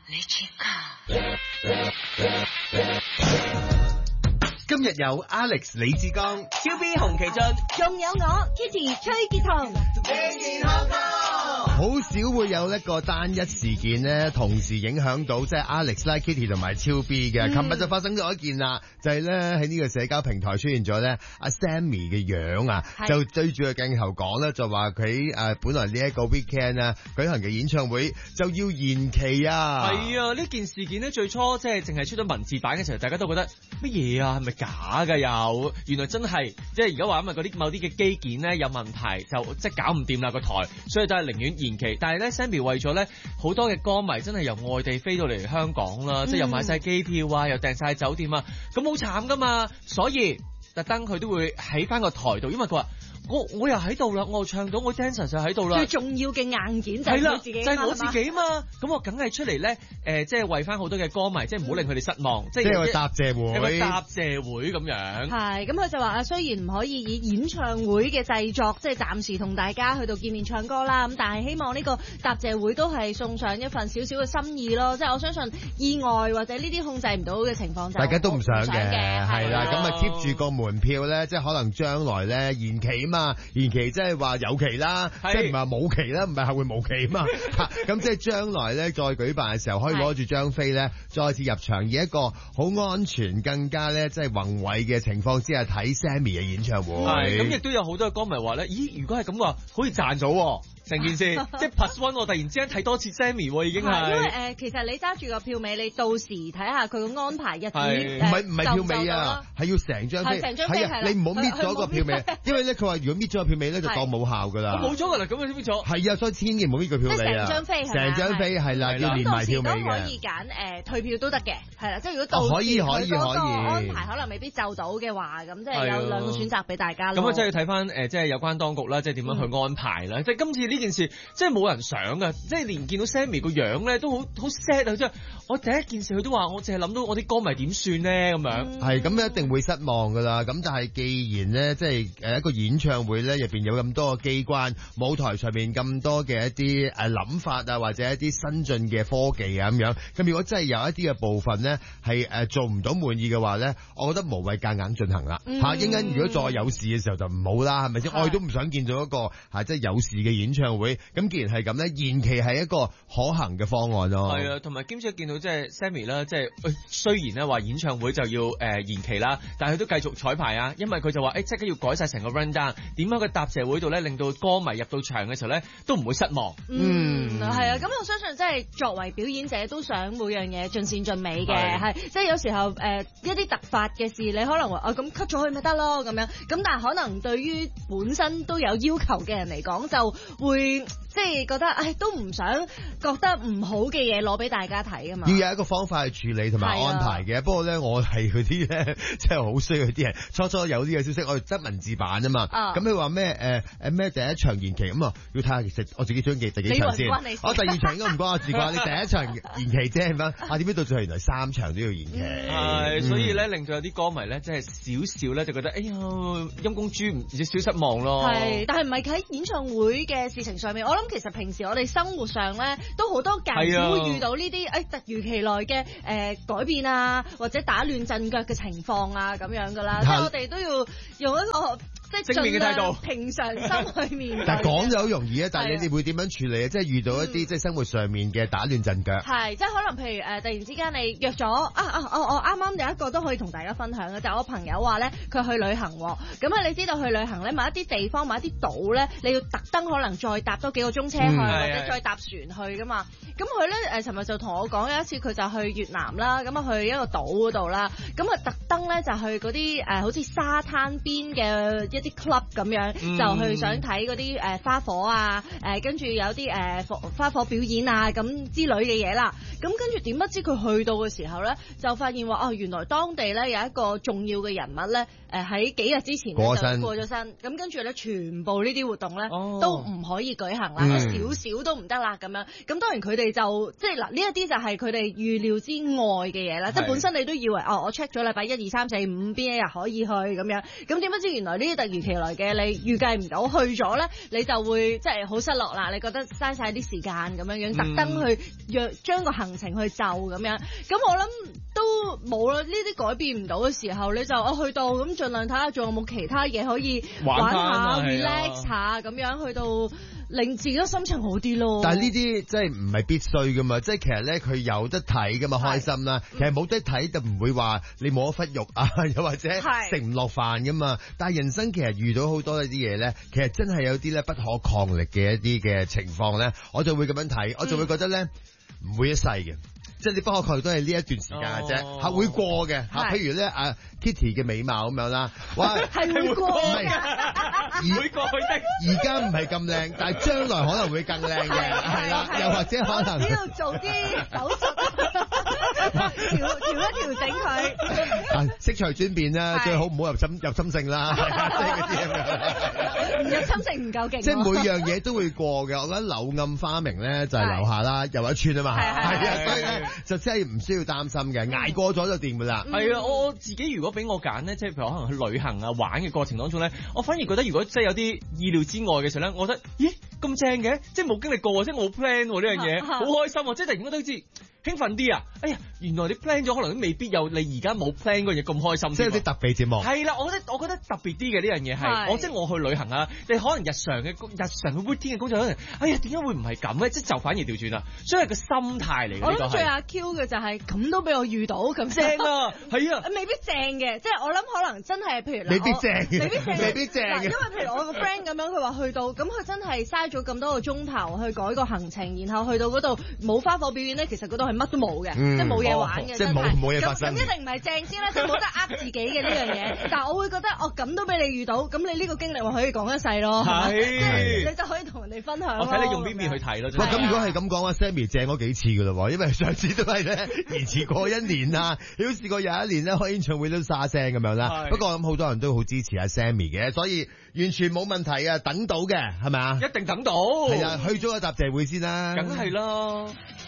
今日有 Alex 李志剛、 超 B 洪其俊， 仲有我 Kitty 崔潔彤。 好少會有一個單一事件咧，同時影響到即係 Alex 啦、Kitty 同埋超 B 嘅。琴日就發生咗一件啦，就係咧喺呢個社交平台出現咗咧阿 Sammy 嘅樣啊，就對住個鏡頭講咧，就話佢本來呢一個 weekend 啊舉行嘅演唱會就要延期啊。 係啊，呢件事件咧最初即係淨係出咗文字版嘅時候，大家都覺得乜嘢啊，係咪假㗎？又原來真係即係而家話因為嗰啲某啲嘅基建咧有問題，就即係搞唔掂啦個台，所以就係寧願延期。但係咧 Sammy 為咗咧好多嘅歌迷真係由外地飛到嚟香港啦，即係又買晒機票啊，又訂晒酒店啊，咁好慘㗎嘛，所以特登佢都會喺翻個台度，因為佢話我又喺度啦，我又唱到，我 dancer 就喺度啦。 最重要嘅硬件就係我自己， 就係我自己嘛。咁我梗係出嚟咧，即係為翻好多嘅歌迷，即係唔好令佢哋失望，即係答謝會， 有個答謝會咁樣。 係，咁佢就話啊，雖然唔可以以演唱會嘅製作，即係暫時同大家去到見面唱歌啦，咁但係希望呢個答謝會都係送上一份少少嘅心意咯。即係我相信意外或者呢啲控制唔到嘅情況， 大家都唔想嘅，係啦。咁啊 keep 住個門票咧，即係可能將來咧延期嘛。延期即係話有期啦，即係唔係冇期啦，唔係後會無期嘛。咁即係將來咧再舉辦嘅時候，可以攞住張飛咧再次入場，以一個好安全、更加咧即係宏偉嘅情況之下睇 Sammy 嘅演唱會。 係咁，亦都有好多歌迷話咧，咦？如果係咁話，好似賺咗成件事，即係 plus one， 我突然之間睇多次 Sammy 已經係。因為其實你揸住個票尾，你到時睇下佢個安排日子， 唔係票尾啊，係要成張飛。係啊，你唔好搣咗個票尾，因為咧佢話如果搣咗個票尾咧就當冇效㗎啦。 冇咗㗎啦，咁就搣咗。 係啊，所以千祈唔好搣個票尾啊。 成張飛係成張飛係啦，要連埋票尾嘅。 咁到時都可以揀退票都得嘅，係啦，即係如果到可以安排可能未必就到嘅話，咁即係有兩個選擇俾大家咯。 咁啊，即係要睇翻即係有關當局啦，即係點樣去安排啦。即係今次呢件事，即係冇人想噶，即係連見到 Sammy 個樣咧都好 sad 啊！即係我第一件事佢都話，我淨係諗到我啲歌迷點算咧咁樣。 係咁一定會失望噶啦。咁但係既然咧，即係一個演唱會咧，入邊有咁多嘅機關，舞台上面咁多嘅一啲諗法啊，或者一啲新進嘅科技啊咁樣。咁如果真係有一啲嘅部分咧係做唔到滿意嘅話咧，我覺得無謂夾硬進行啦。嚇，應該如果再有事嘅時候就唔好啦，係咪先？我哋都唔想見到一個即係有事嘅演唱會。咁既然係咁咧，延期係一個可行嘅方案咯。 係啊，同埋兼且見到即係 Sammy 啦，即係雖然咧話演唱會就要延期啦，但係佢都繼續彩排啊，因為佢就話即刻要改晒成個 run down， 點樣個答謝會度咧令到歌迷入到場嘅時候咧都唔會失望。 係啊，咁我相信即係作為表演者都想每樣嘢盡善盡美嘅，係即係有時候一啲突發嘅事，你可能話咁 cut 咗佢咪得咯咁樣，咁但係可能對於本身都有要求嘅人嚟講，就會即係覺得都唔想覺得唔好嘅嘢攞俾大家睇啊嘛。 要有一個方法去處理同埋安排嘅。不過咧，我係嗰啲咧，即係好衰嗰啲人。初初有呢個消息，我哋得文字版啊嘛。咁佢話咩咩第一場延期咁啊？要睇下其實我自己張記第幾場先。我第二場應該唔關我事啩？你第一場延期啫係咪？點知到最後原來3場都要延期。 係，所以咧令到有啲歌迷咧，即係少少咧就覺得哎呀陰公豬唔少失望咯。 係，但係唔係喺演唱會嘅事情上面，我諗其實平時我哋生活上咧都好多間會遇到呢啲突如其來嘅改變啊，或者打亂陣腳嘅情況啊咁樣噶啦，即係我哋都要用一個即係正面嘅態度， 平常心去面對。 但係講就好容易啊，但係你哋會點樣處理啊？即係遇到一啲即係生活上面嘅打亂陣腳。 係，即係可能譬如突然之間你約咗我啱啱有一個都可以同大家分享嘅，就係我朋友話咧佢去旅行喎，咁啊你知道去旅行咧某一啲地方某一啲島咧，你要特登可能再搭多幾個鐘車去，或者再搭船去噶嘛。咁佢咧尋日就同我講有一次佢就去越南啦，咁啊去一個島嗰度啦，咁啊特登咧就去嗰啲好似沙灘邊嘅一啲 club 咁樣，就去想睇嗰啲花火啊，跟住有啲花火表演啊咁之類嘅嘢啦。咁跟住點不知佢去到嘅時候咧，就發現話原來當地咧有一個重要嘅人物咧，喺幾日之前咧就過咗身，咁跟住咧全部呢啲活動咧都唔可以舉行啦，少少都唔得啦咁樣。咁當然佢哋就即係嗱呢一啲就係佢哋預料之外嘅嘢啦，即係本身你都以為我 check 咗禮拜1、2、3、4、5邊一日可以去咁樣，咁點不知原來呢啲突如其來嘅你預計唔到去咗咧，你就會即係好失落啦，你覺得嘥晒啲時間咁樣樣，特登去將個行行程去就咁樣。咁我諗都冇啦，呢啲改變唔到嘅時候，你就去到咁盡量睇下仲有冇其他嘢可以玩下 relax 下咁樣，去到令自己嘅心情好啲咯。 但係呢啲即係唔係必須噶嘛，即係其實咧佢有得睇噶嘛，開心啦。其實冇得睇就唔會話你冇一忽肉啊，又或者食唔落飯噶嘛。但係人生其實遇到好多呢啲嘢咧，其實真係有啲咧不可抗力嘅一啲嘅情況咧，我就會咁樣睇，我就會覺得咧唔會一世嘅。即係你不可抗力都係呢一段時間嘅啫，係會過嘅嚇。譬如咧Kitty 嘅美貌咁樣啦，哇係會過嘅， 會過去的。 而家唔係咁靚，但係將來可能會更靚嘅，係啦，又或者可能只要做啲手術，調整佢， 色彩轉變啦，最好唔好入侵性啦，即係嗰啲咁樣。 唔入侵性唔夠勁， 即係每樣嘢都會過嘅。我覺得柳暗花明咧就係樓下啦，又一村啊嘛，係啊，所以咧就真係唔需要擔心嘅，捱過咗就掂㗎啦。 係啊，我自己如果俾我揀咧，即係譬如可能去旅行啊玩嘅過程當中咧，我反而覺得如果真係有啲意料之外嘅時候咧，我覺得咦咁正嘅，即係冇經歷過，即係冇 plan 呢樣嘢，好開心啊！即係突然間都好似興奮啲啊！哎呀，原來你 plan 咗，可能都未必有你而家冇 plan 嗰樣嘢咁開心。 即係有啲特別節目。 係啦，我覺得特別啲嘅呢樣嘢係，即係我去旅行啊，你可能日常嘅 routine 嘅工作可能，哎呀點解會唔係咁咧？即係就反而調轉啦，所以係個心態嚟嘅。 我諗最阿 Q 嘅就係咁都俾我遇到咁正啊，係啊， 未必正嘅，即係我諗可能真係譬如未必正嘅， 未必正嘅。 因為譬如我個 friend 咁樣，佢話去到咁佢真係嘥咗咁多個鐘頭去改個行程，然後去到嗰度冇花火表演咧，其實嗰度係乜都冇嘅。即係冇嘢玩嘅， 即係冇嘢發生。 咁一定唔係正先啦，就冇得自己嘅呢樣嘢。但係我會覺得，咁都俾你遇到，咁你呢個經歷我可以講一世咯，即係你就可以同人哋分享。 我睇你用邊面去睇咯。 哇！咁如果係咁講啊 ，Sammy 正咗幾次㗎啦喎，因為上次都係咧延遲過一年啊，你都試過有一年咧開演唱會都沙聲咁樣啦。不過我諗好多人都好支持阿 Sammy 嘅，所以完全冇問題啊，等到嘅係咪啊？ 一定等到。 係啊，去咗一集謝會先啦。 梗係啦。